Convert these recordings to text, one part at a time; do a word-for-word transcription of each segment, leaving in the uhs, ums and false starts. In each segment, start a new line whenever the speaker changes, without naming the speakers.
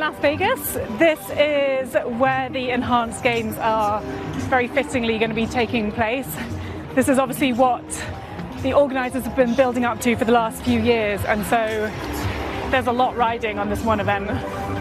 Las Vegas. This is where the Enhanced Games are very fittingly going to be taking place. This is obviously what the organisers have been building up to for the last few years, and so there's a lot riding on this one event.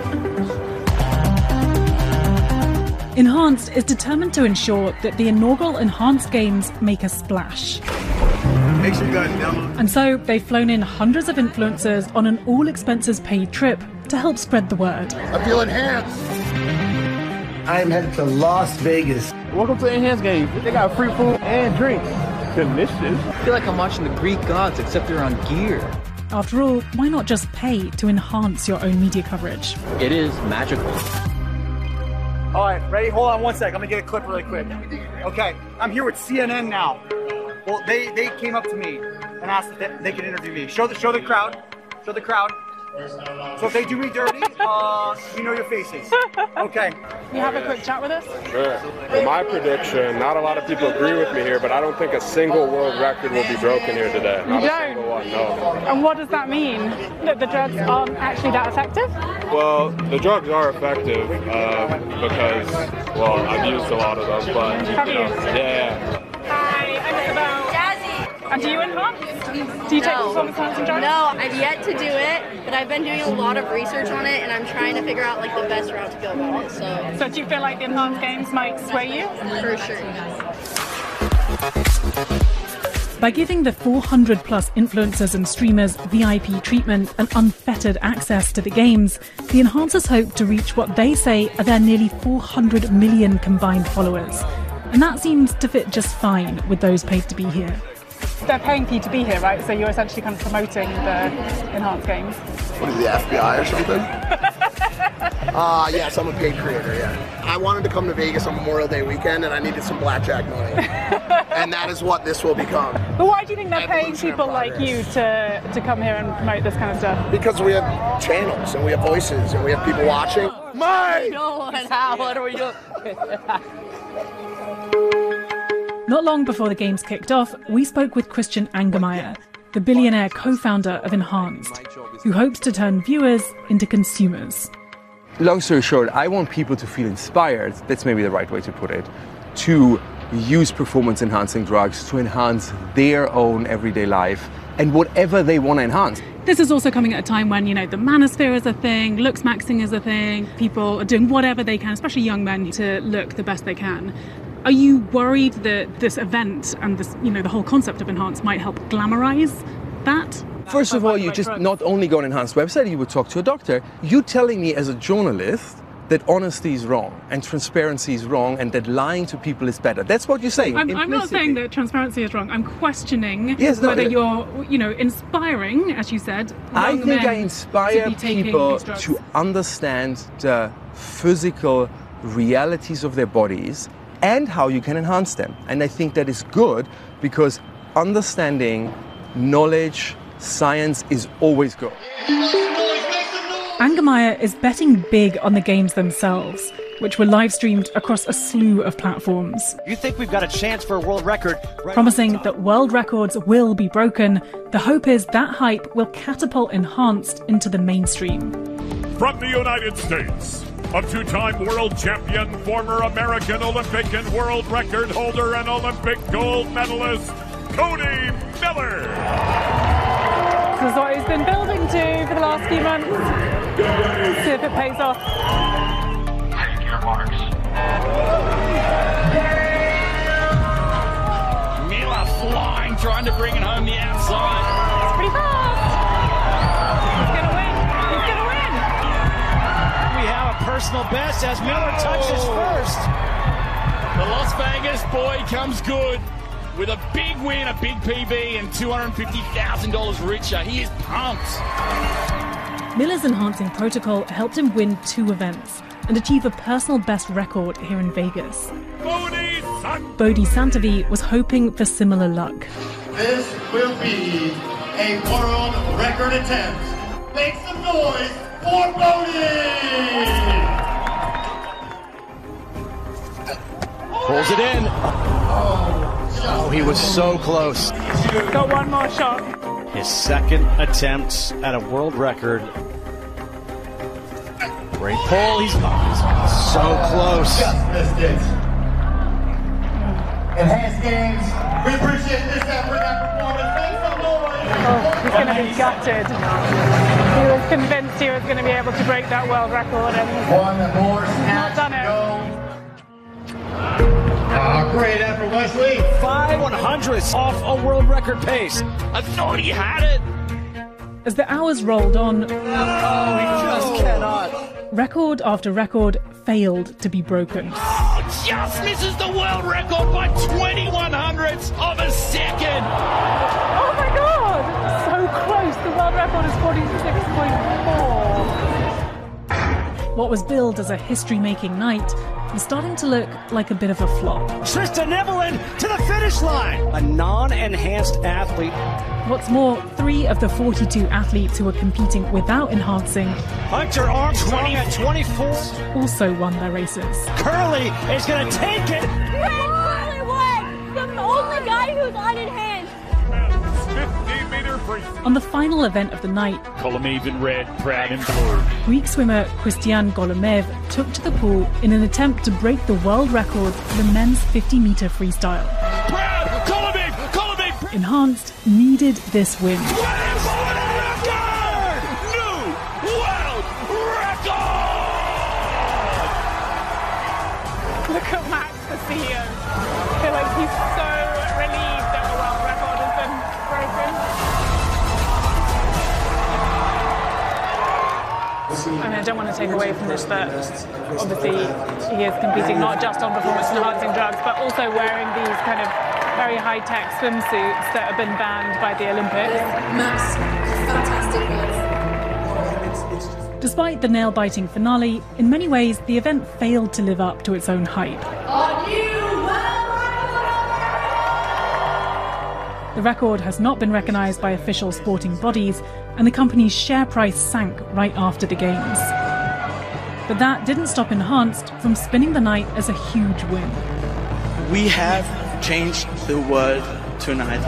Enhanced is determined to ensure that the inaugural Enhanced Games make a splash.
Make sure you guys download.
And so they've flown in hundreds of influencers on an all-expenses-paid trip to help spread the word.
I feel enhanced. I am headed to Las Vegas.
Welcome to Enhanced Games. They got free food and drinks. Delicious.
I feel like I'm watching the Greek gods, except they're on gear.
After all, why not just pay to enhance your own media coverage?
It is magical.
All right, ready? Hold on one sec. I'm gonna get a clip really quick. Okay, I'm here with C N N now. Well, they, they came up to me and asked if they, they could interview me. Show the show the crowd. Show the crowd. So if they do me dirty, uh, we know your faces. Okay. You have a quick chat with us?
Sure. For my prediction, not a lot of people agree with me here, but I don't think a single world record will be broken here today. Not
you
a
don't?
single one, no.
And what does that mean? That the drugs aren't actually that effective?
Well, the drugs are effective uh, because, well, I've used a lot of them, but,
Have
you
you?
know, yeah.
Hi, I'm Isabel.
Jazzy!
And do you enhance? Do you take
No.
performance enhancing drugs?
No, I've yet to do it, but I've been doing a lot of research on it, and I'm trying to figure out like the best route to go about it. So,
So do you feel like the Enhanced Games might sway you?
for sure.
By giving the four hundred plus influencers and streamers V I P treatment and unfettered access to the games, the enhancers hope to reach what they say are their nearly four hundred million combined followers. And that seems to fit just fine with those paid to be here. They're paying for you to be here, right? So you're essentially kind of promoting the Enhanced Games.
What is it, the F B I or something? Uh, yes, I'm a paid creator, yeah. I wanted to come to Vegas on Memorial Day weekend and I needed some blackjack money. And that is what this will become.
But why do you think they're paying
Evolution of
people like
progress.
you to, to come here and promote this kind of stuff?
Because we have channels and we have voices and we have people watching. Mike!
No, how? What are we doing?
Not long before the games kicked off, we spoke with Christian Angermayer, the billionaire co-founder of Enhanced, who hopes to turn viewers into consumers.
Long story short, I want people to feel inspired, that's maybe the right way to put it, to use performance-enhancing drugs to enhance their own everyday life and whatever they want to enhance.
This is also coming at a time when, you know, the manosphere is a thing, looks maxing is a thing, people are doing whatever they can, especially young men, to look the best they can. Are you worried that this event and this, you know, the whole concept of Enhanced might help glamorize that?
First of all, you just not only go on Enhanced website, you would talk to a doctor. You telling me as a journalist that honesty is wrong and transparency is wrong and that lying to people is better. That's what you're saying.
I'm, I'm not saying that transparency is wrong. I'm questioning
Yes, no,
whether
uh,
you're, you know, inspiring, as you said,
I
young
think
men
I inspire
to be taking
people
these drugs.
to understand the physical realities of their bodies and how you can enhance them. And I think that is good because understanding, knowledge, science is always good. Angermayer is betting big on the games themselves, which were live streamed across a slew of platforms.
You think we've got a chance for a world record? Right.
Promising that world records will be broken, the hope is that hype will catapult Enhanced into the mainstream.
From the United States, a two-time world champion, former American Olympic and world record holder and Olympic gold medalist, Cody Miller.
This is what he's been building to for the last few months. See if it pays off.
Take your marks.
Miller flying, trying to bring it home the outside.
It's pretty fast. He's going to win. He's going to win.
We have a personal best as Miller touches first.
The Las Vegas boy comes good with a big win, a big P B, and two hundred fifty thousand dollars richer. He is pumped.
Miller's enhancing protocol helped him win two events and achieve a personal best record here in Vegas.
Bodhi Sant-
Bodhi Santavi was hoping for similar luck.
This will be a world record attempt. Make some noise for Bodhi!
Pulls it in. Oh, he was so close.
Got one more shot.
His second attempt at a world record. Great pull. He's oh, so close.
Just missed it. Enhanced Games, we appreciate this African performance. Make some noise.
Oh, he's going to be gutted. He was convinced he was going to be able to break that world record, and
One more
not done it.
Oh, great effort, Wesley.
Five one hundredths off a world record pace. I thought he had it.
As the hours rolled on,
Oh, he just cannot.
record after record failed to be broken.
Oh, just misses the world record by twenty-one hundredths of a second.
Oh my god! So close! The world record is forty-six point four. What was billed as a history-making night was starting to look like a bit of a flop.
Tristan Evelyn to the finish line. A non-enhanced athlete.
What's more, three of the forty-two athletes who were competing without enhancing
Hunter Armstrong at twenty-four.
also won their races.
Curly is going to take it.
Curly won! The only guy who's unenhanced.
fifty meter free.
On the final event of the night,
Kolomev in red, proud in blue.
Greek swimmer Christian Golomev took to the pool in an attempt to break the world record for the men's fifty meter freestyle.
Proud, Kolomev, Kolomev.
Enhanced needed this win.
New world record!
Look at Max, the C E O. I feel like he's so relieved that the world record has been broken. I mean, I don't want to take away from this, but obviously he is competing not just on performance-enhancing drugs, but also wearing these kind of very high-tech swimsuits that have been banned by the Olympics.
Max, fantastic race.
Despite the nail-biting finale, in many ways the event failed to live up to its own hype.
A new world record!
The record has not been recognised by official sporting bodies, and the company's share price sank right after the Games. But that didn't stop Enhanced from spinning the night as a huge win.
We have changed the world tonight.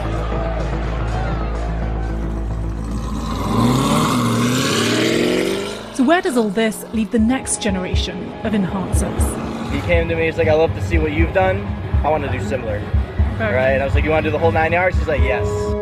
So where does all this leave the next generation of enhancers?
He came to me, he's like, I love to see what you've done. I want to do similar. Right? And I was like, you want to do the whole nine yards? He's like, yes.